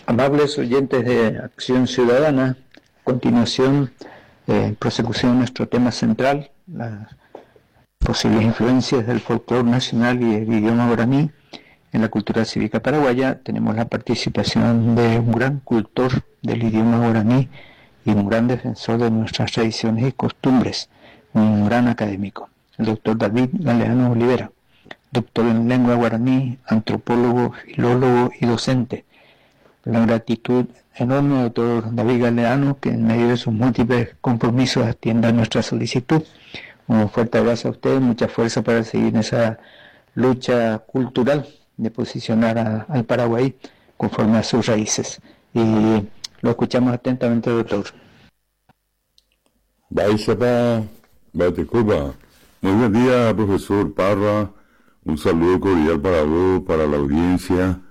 Amables oyentes de Acción Ciudadana, a continuación, en prosecución de nuestro tema central, las posibles influencias del folclore nacional y el idioma guaraní en la cultura cívica paraguaya, tenemos la participación de un gran cultor del idioma guaraní y un gran defensor de nuestras tradiciones y costumbres, un gran académico, el doctor David Galeano Olivera, doctor en lengua guaraní, antropólogo, filólogo y docente. La gratitud enorme, doctor David Galeano, que en medio de sus múltiples compromisos atienda nuestra solicitud. Un fuerte abrazo a usted, mucha fuerza para seguir en esa lucha cultural de posicionar al Paraguay conforme a sus raíces. Y lo escuchamos atentamente, doctor. Muy buen día, profesor Parra. Un saludo cordial para vos, para la audiencia.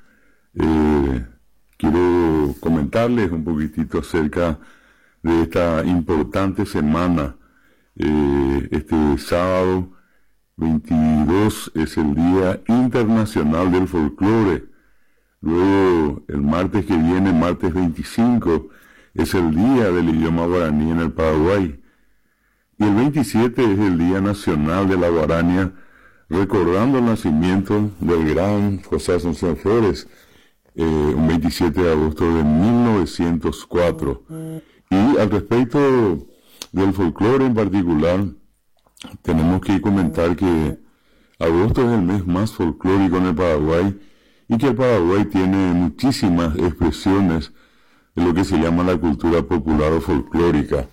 Quiero comentarles un poquitito acerca de esta importante semana. Este sábado 22 es el Día Internacional del Folclore. Luego, el martes que viene, martes 25, es el Día del Idioma Guaraní en el Paraguay. Y el 27 es el Día Nacional de la Guarania, recordando el nacimiento del gran José Asunción Flores, un 27 de agosto de 1904. Y al respecto del folclore en particular, tenemos que comentar que agosto es el mes más folclórico en el Paraguay y que el Paraguay tiene muchísimas expresiones de lo que se llama la cultura popular o folclórica.